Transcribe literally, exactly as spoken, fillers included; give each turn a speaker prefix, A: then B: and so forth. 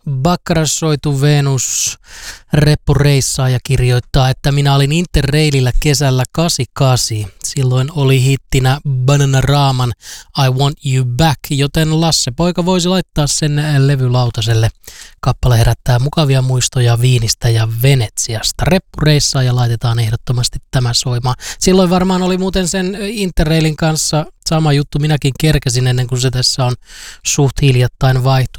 A: Bakkarassoitu Venus reppureissaa ja kirjoittaa, että minä olin Interrailillä kesällä kahdeksankymmentäkahdeksan. Silloin oli hittinä Bananaraaman I Want You Back, joten Lasse poika voisi laittaa sen levylautaselle. Kappale herättää mukavia muistoja Viinistä ja Venetsiasta. Reppureissaa ja laitetaan ehdottomasti tämä soimaan. Silloin varmaan oli muuten sen Interrailin kanssa sama juttu. Minäkin kerkesin ennen kuin se tässä on suht hiljattain vaihtunut.